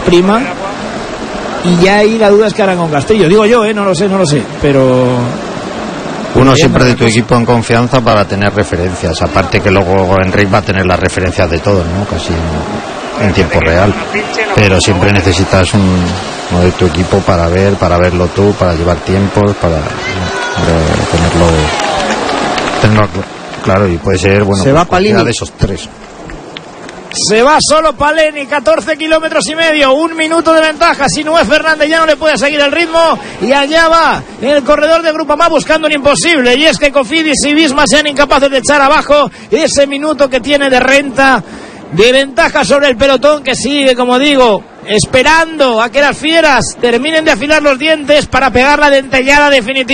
prima, y ya ahí la duda es que harán con Castillo. Digo yo, no lo sé, pero... Uno siempre de tu equipo en confianza para tener referencias, aparte que luego Enrique va a tener las referencias de todo, ¿no? Casi en tiempo real, pero siempre necesitas uno de tu equipo para verlo tú, para llevar tiempos, para tenerlo claro, y puede ser, bueno, se va cualquiera de esos tres. Se va solo Paleni, 14 kilómetros y medio, 1 minuto de ventaja. Si no es Fernández ya no le puede seguir el ritmo, y allá va el corredor de Groupama buscando un imposible, y es que Cofidis y Visma sean incapaces de echar abajo ese minuto que tiene de renta de ventaja sobre el pelotón, que sigue, como digo, esperando a que las fieras terminen de afilar los dientes para pegar la dentellada definitiva.